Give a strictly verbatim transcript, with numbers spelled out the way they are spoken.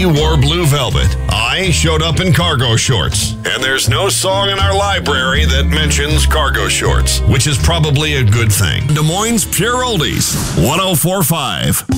wore blue velvet. I showed up in cargo shorts. And there's no song in our library that mentions cargo shorts, which is probably a good thing. Des Moines Pure Oldies, one oh four point five.